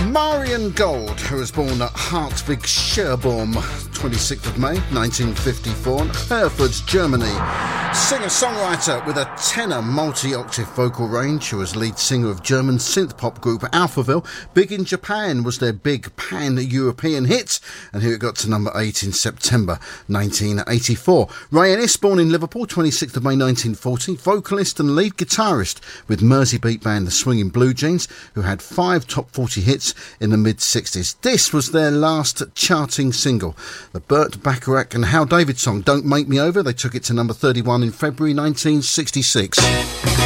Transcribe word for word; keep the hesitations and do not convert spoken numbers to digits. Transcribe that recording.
Marion Gold, who was born at Hartwig Scherbaum, twenty-sixth of May nineteen fifty-four, in Herford, Germany. Singer-songwriter with a tenor multi-octave vocal range, who was lead singer of German synth-pop group Alphaville. Big in Japan was their big pan-European hit, and here it got to number eight in September nineteen eighty-four. Ray Ennis, born in Liverpool, twenty-sixth of May nineteen forty, vocalist and lead guitarist with Merseybeat band The Swinging Blue Jeans, who had five top forty hits in the mid-sixties. This was their last charting single. The Burt Bacharach and Hal David song, Don't Make Me Over, they took it to number thirty-one in February nineteen sixty-six.